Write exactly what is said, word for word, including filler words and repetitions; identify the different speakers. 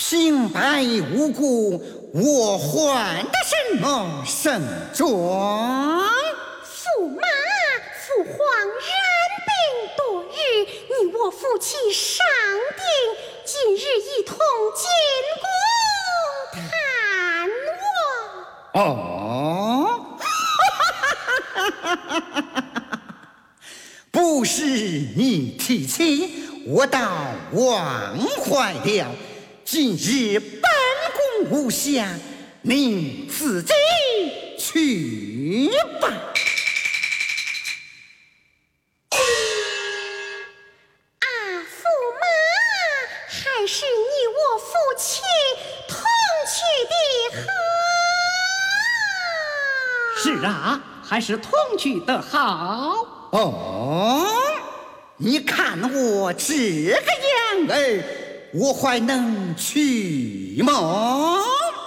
Speaker 1: 清白无辜，我还得什么圣状？
Speaker 2: 驸马，父皇染病多日，你我夫妻商定，今日一同进宫探
Speaker 1: 望。哦，不是你提起，我倒忘怀了。今日本宫无暇，你自己去吧。
Speaker 2: 啊，驸马，还是你我夫妻同去的好。
Speaker 3: 是啊，还是同去的好。
Speaker 1: 哦，你看我这个样儿，我还能去吗？